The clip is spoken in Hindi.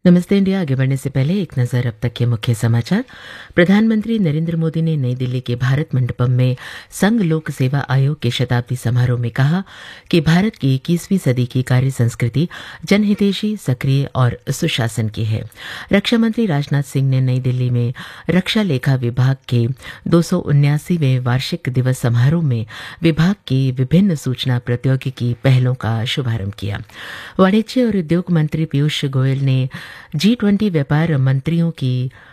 नमस्ते इंडिया। आगे बढ़ने से पहले एक नजर अब तक के मुख्य समाचार। प्रधानमंत्री नरेंद्र मोदी ने नई दिल्ली के भारत मंडपम में संघ लोक सेवा आयोग के शताब्दी समारोह में कहा कि भारत की 21वीं सदी की कार्य संस्कृति जनहितैषी, सक्रिय और सुशासन की है। रक्षा मंत्री राजनाथ सिंह ने नई दिल्ली में रक्षा लेखा विभाग के 279वें वार्षिक दिवस समारोह में विभाग की विभिन्न सूचना प्रौद्योगिकी पहलों का शुभारंभ किया। वाणिज्य और उद्योग मंत्री पीयूष गोयल ने G20 व्यापार मंत्रियों की